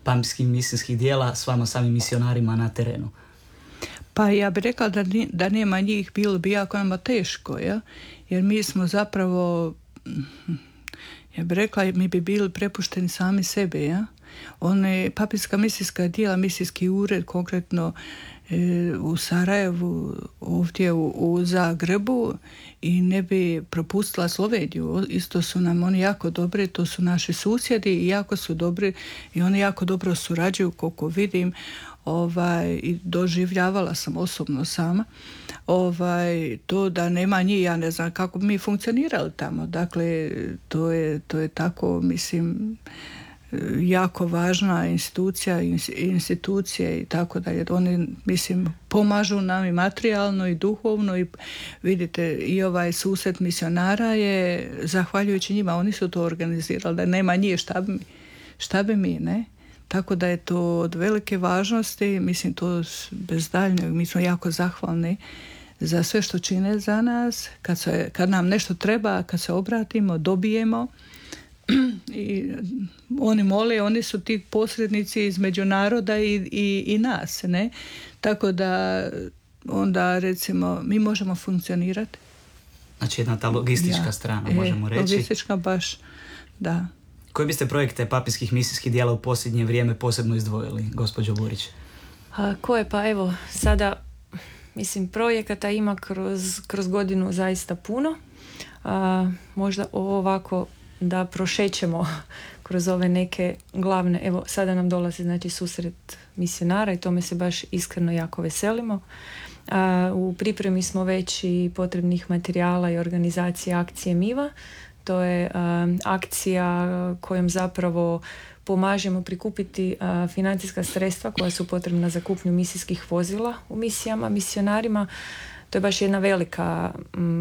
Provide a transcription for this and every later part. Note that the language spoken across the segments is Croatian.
papskih misijskih dijela s vama samim misionarima na terenu? Pa ja bih rekla da nema njih, bilo bi jako nama teško, ja? Jer mi smo zapravo, ja bih rekla, mi bi bili prepušteni sami sebe, ja? One papirska misijska dijela, misijski ured konkretno u Sarajevu, ovdje u Zagrebu, i ne bi propustila Sloveniju. Isto su nam oni jako dobri, to su naši susjedi i jako su dobri i oni jako dobro surađuju, koliko vidim. I doživljavala sam osobno sama to da nema njih, ja ne znam kako bi mi funkcionirali tamo. Dakle, to je tako, mislim, jako važna institucije i tako dalje. Oni, mislim, pomažu nam i materijalno i duhovno, i vidite, i ovaj susret misionara je zahvaljujući njima, oni su to organizirali, da nema njih šta bi mi, ne? Tako da je to od velike važnosti, mislim, to bez daljnjeg, mi smo jako zahvalni za sve što čine za nas, kad nam nešto treba, kad se obratimo, dobijemo. I oni mole, oni su ti posrednici između naroda i nas, ne? Tako da onda, recimo, mi možemo funkcionirati. Znači jedna ta logistička strana, možemo reći. Logistička baš, da. Koje biste projekte papskih misijskih dijela u posljednje vrijeme posebno izdvojili, gospođo Burić? Koje? Pa evo, sada, mislim, projekata ima kroz godinu zaista puno. Možda ovako da prošećemo kroz ove neke glavne. Evo, sada nam dolazi, znači, susret misionara i tome se baš iskreno jako veselimo. U pripremi smo već i potrebnih materijala i organizacije akcije Miva. To je akcija kojom zapravo pomažemo prikupiti financijska sredstva koja su potrebna za kupnju misijskih vozila u misijama, misionarima. To je baš jedna velika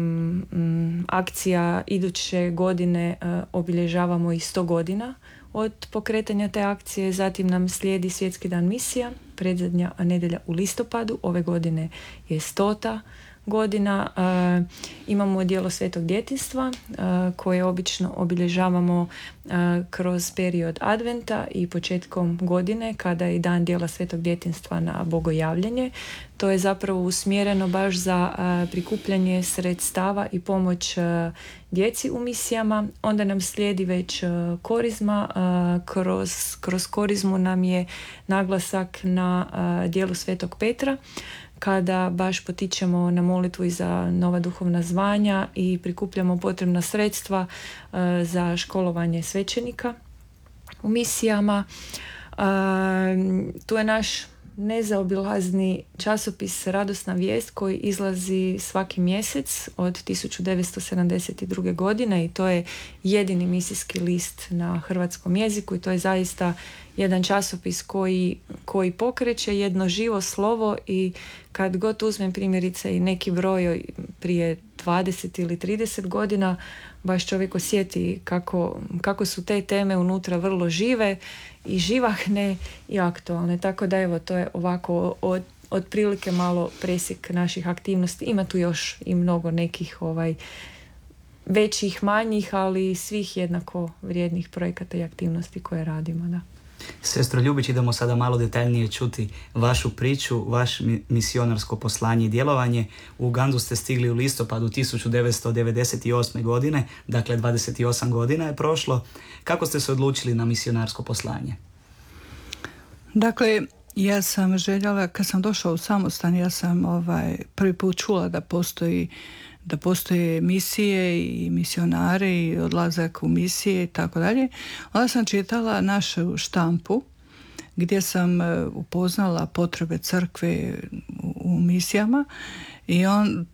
akcija. Iduće godine obilježavamo i 100 godina od pokretanja te akcije. Zatim nam slijedi Svjetski dan misija, predzadnja nedjelja u listopadu. Ove godine je 100. godina. Imamo djelo Svetog djetinjstva koje obično obilježavamo kroz period adventa i početkom godine, kada je dan djela Svetog djetinjstva na bogojavljanje. To je zapravo usmjereno baš za prikupljanje sredstava i pomoć djeci u misijama. Onda nam slijedi već korizma. Kroz korizmu nam je naglasak na djelu Svetog Petra, kada baš potičemo na molitvu i za nova duhovna zvanja i prikupljamo potrebna sredstva za školovanje svećenika u misijama. Tu je naš nezaobilazni časopis Radosna vijest koji izlazi svaki mjesec od 1972. godine i to je jedini misijski list na hrvatskom jeziku i to je zaista jedan časopis koji pokreće jedno živo slovo i kad god uzmem primjerice i neki broj prije 20 ili 30 godina, baš čovjek osjeti kako su te teme unutra vrlo žive i živahne i aktualne. Tako da evo, to je ovako otprilike malo presjek naših aktivnosti. Ima tu još i mnogo nekih većih, manjih, ali svih jednako vrijednih projekata i aktivnosti koje radimo, da. Sestro Ljubić, idemo sada malo detaljnije čuti vašu priču, vaš misionarsko poslanje i djelovanje. U Ugandu ste stigli u listopadu 1998. godine, dakle 28 godina je prošlo. Kako ste se odlučili na misionarsko poslanje? Dakle, ja sam željela, kad sam došla u samostan, ja sam prvi put čula da postoje misije i misionari i odlazak u misije i tako dalje. Onda sam čitala našu štampu gdje sam upoznala potrebe crkve u misijama i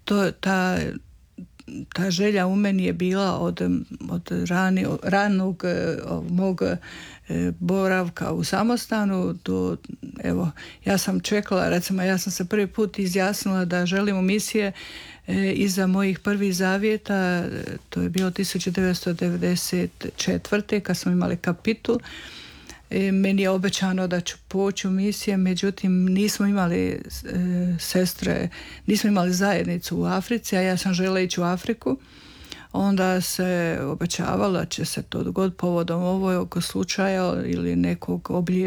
ta želja u meni je bila od ranog mog boravka u samostanu do, evo, ja sam čekala, recimo ja sam se prvi put izjasnila da želim u misije iza mojih prvih zavjeta, to je bilo 1994. kad smo imali kapitul. Meni je obećano da ću poći u misije, međutim nismo imali sestre, nismo imali zajednicu u Africi, a ja sam željela ići u Afriku. Onda se obećavalo da će se to dogoditi povodom ovog slučaja ili nekog obilježavanja